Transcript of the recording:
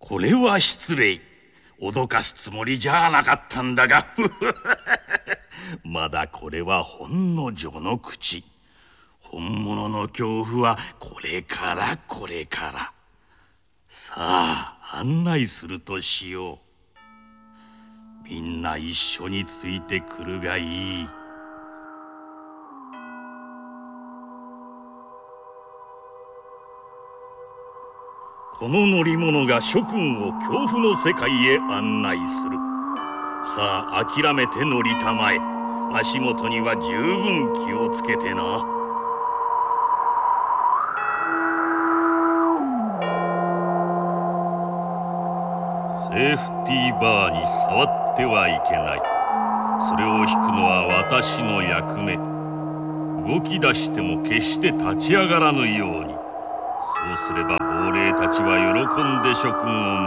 これは失礼。脅かすつもりじゃなかったんだがまだこれはほんの序の口。本物の恐怖はこれからこれから。さあ案内するとしよう。みんな一緒についてくるがいい。この乗り物が諸君を恐怖の世界へ案内する。さあ諦めて乗りたまえ。足元には十分気をつけてな。セーフティーバーに触ってはいけない。それを引くのは私の役目。動き出しても決して立ち上がらぬように。そうすれば亡霊たちは喜んで諸君を